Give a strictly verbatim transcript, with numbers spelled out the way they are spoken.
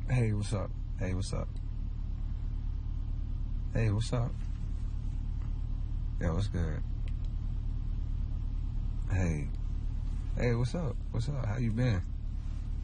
Hey, what's up? Hey, what's up? Hey, what's up? Yo, what's good? Hey. Hey, what's up? What's up? How you been?